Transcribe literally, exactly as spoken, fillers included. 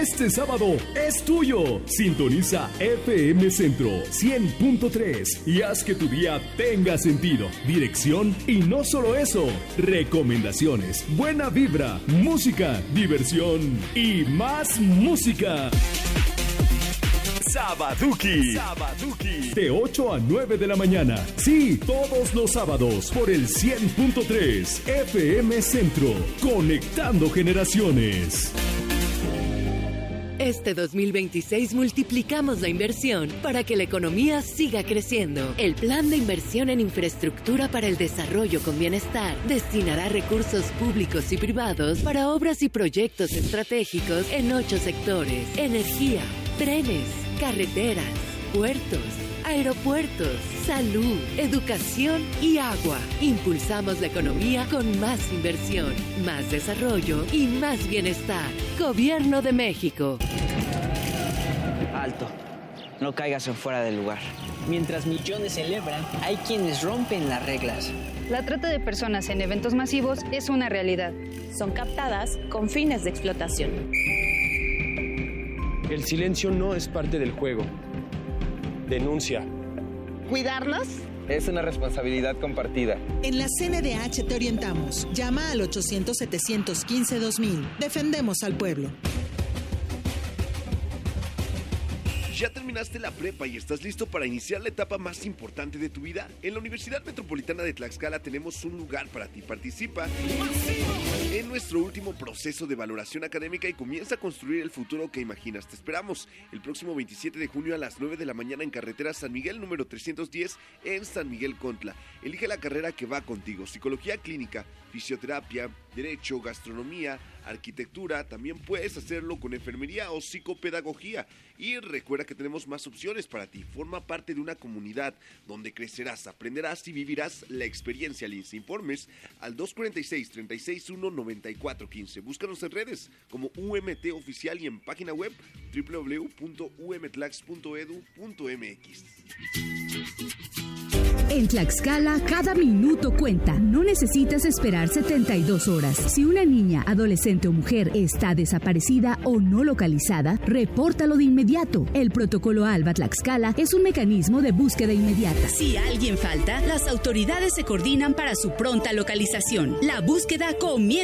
Este sábado es tuyo. Sintoniza F M Centro cien punto tres y haz que tu día tenga sentido, dirección y no solo eso, recomendaciones, buena vibra, música, diversión y más música. Sabaduki. Sabaduki. De ocho a nueve de la mañana. Sí, todos los sábados por el cien punto tres F M Centro. Conectando generaciones. Este dos mil veintiséis multiplicamos la inversión para que la economía siga creciendo. El Plan de Inversión en Infraestructura para el Desarrollo con Bienestar destinará recursos públicos y privados para obras y proyectos estratégicos en ocho sectores: energía, trenes, carreteras, puertos, aeropuertos, salud, educación y agua. Impulsamos la economía con más inversión, más desarrollo y más bienestar. Gobierno de México. Alto. No caigas en fuera del lugar. Mientras millones celebran, hay quienes rompen las reglas. La trata de personas en eventos masivos es una realidad. Son captadas con fines de explotación. El silencio no es parte del juego. Denuncia. ¿Cuidarlas? Es una responsabilidad compartida. En la C N D H te orientamos. Llama al ochocientos, setecientos quince, dos mil. Defendemos al pueblo. ¿Ya terminaste la prepa y estás listo para iniciar la etapa más importante de tu vida? En la Universidad Metropolitana de Tlaxcala tenemos un lugar para ti. Participa en nuestro último proceso de valoración académica y comienza a construir el futuro que imaginas. Te esperamos el próximo veintisiete de junio a las nueve de la mañana en carretera San Miguel número trescientos diez en San Miguel Contla. Elige la carrera que va contigo: psicología clínica, fisioterapia, derecho, gastronomía, arquitectura. También puedes hacerlo con enfermería o psicopedagogía. Y recuerda que tenemos más opciones para ti. Forma parte de una comunidad donde crecerás, aprenderás y vivirás la experiencia Lince. Informes al dos cuatro seis, tres seis uno, nueve cuatro uno cinco. Búscanos en redes como U M T Oficial y en página web doble u doble u doble u punto u m tlax punto edu punto m x. En Tlaxcala, cada minuto cuenta. No necesitas esperar setenta y dos horas. Si una niña, adolescente o mujer está desaparecida o no localizada, repórtalo de inmediato. El protocolo ALBA Tlaxcala es un mecanismo de búsqueda inmediata. Si alguien falta, las autoridades se coordinan para su pronta localización. La búsqueda comienza.